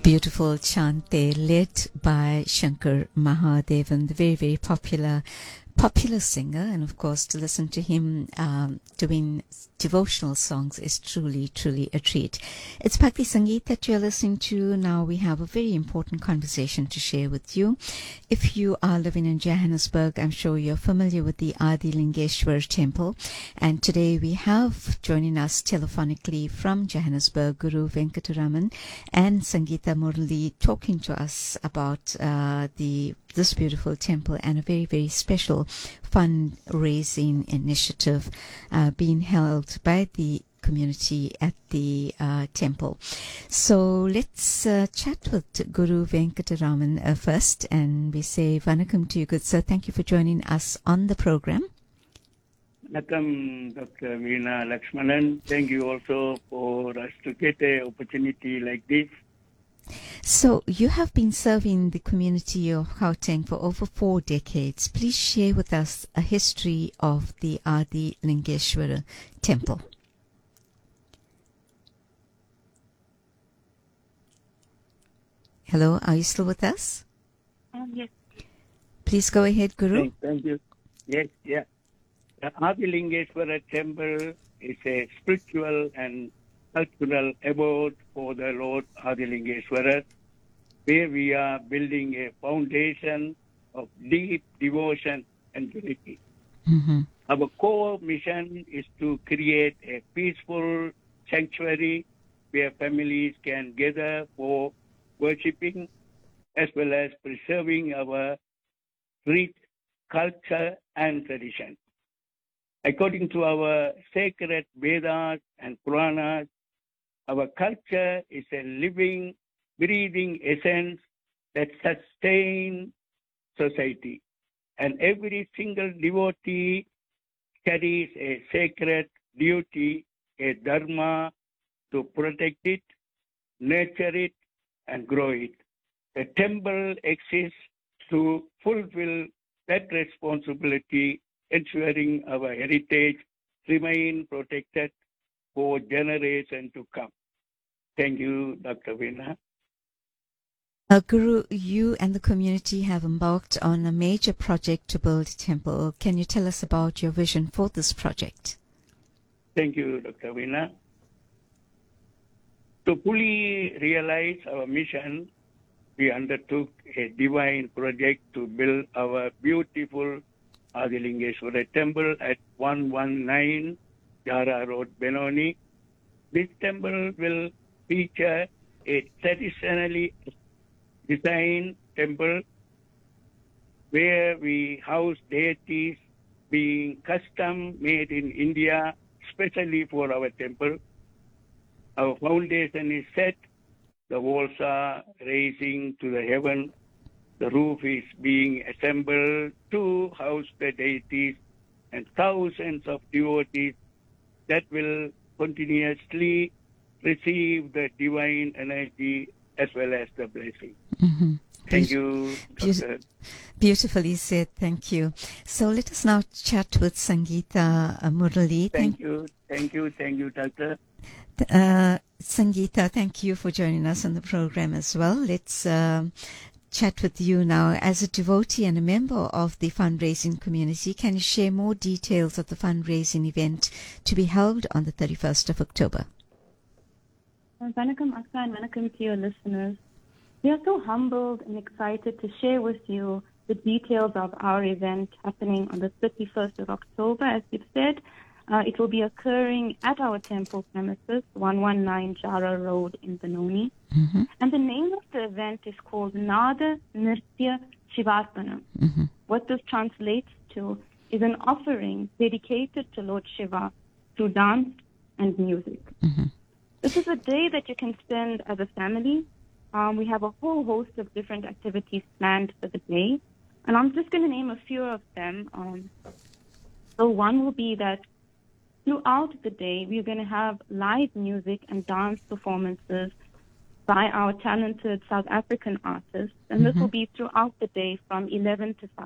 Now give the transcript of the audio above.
Beautiful chant there, led by Shankar Mahadevan, the very, very popular singer. And of course, to listen to him doing devotional songs is truly, truly a treat. It's Bhakti Sangeet that you're listening to. Now we have a very important conversation to share with you. If you are living in Johannesburg, I'm sure you're familiar with the Adi Lingeshwar Temple. And today we have joining us telephonically from Johannesburg, Guru Venkataraman and Sangeeta Murali, talking to us about this beautiful temple and a very, very special fundraising initiative being held by the community at the temple. So let's chat with Guru Venkataraman first, and we say Vanakkam to you, good sir. Thank you for joining us on the program. Vanakkam, Dr. Veena Lakshmanan. Thank you also for us to get an opportunity like this. So you have been serving the community of Gauteng for over 4 decades. Please share with us a history of the Adi Lingeshwara Temple. Hello, are you still with us? Yes. Please go ahead, Guru. Thank you. Yes, yeah. The Adi Lingeshwara Temple is a spiritual and cultural abode for the Lord Adi Lingeshwara, where we are building a foundation of deep devotion and unity. Mm-hmm. Our core mission is to create a peaceful sanctuary where families can gather for worshipping, as well as preserving our rich culture and tradition. According to our sacred Vedas and Puranas, our culture is a living, breathing essence that sustains society. And every single devotee carries a sacred duty, a dharma, to protect it, nurture it, and grow it. The temple exists to fulfill that responsibility, ensuring our heritage remain protected for generations to come. Thank you, Dr. Veena. Guru, you and the community have embarked on a major project to build a temple. Can you tell us about your vision for this project? Thank you, Dr. Veena. To fully realize our mission, we undertook a divine project to build our beautiful Adi Lingeshwara Temple at 119 Jara Road, Benoni. This temple will feature a traditionally designed temple where we house deities being custom made in India, especially for our temple. Our foundation is set, the walls are raising to the heaven, the roof is being assembled to house the deities and thousands of devotees that will continuously receive the divine energy as well as the blessing. Mm-hmm. Thank you, Doctor. Beautifully said. Thank you. So let us now chat with Sangeeta Murali. Thank you, Doctor. Sangeeta, thank you for joining us on the program as well. Let's chat with you now. As a devotee and a member of the fundraising community, can you share more details of the fundraising event to be held on the 31st of October? Vanakkam Akka and Vanakkam to your listeners. We are so humbled and excited to share with you the details of our event happening on the 31st of October. As you've said, it will be occurring at our temple premises, 119 Jara Road in Benoni. Mm-hmm. And the name of the event is called Nada Nritya Shivarpanam. Mm-hmm. What this translates to is an offering dedicated to Lord Shiva through dance and music. Mm-hmm. This is a day that you can spend as a family. We have a whole host of different activities planned for the day, and I'm just going to name a few of them. So one will be that throughout the day, we're going to have live music and dance performances by our talented South African artists, and this will be throughout the day from 11 to 5.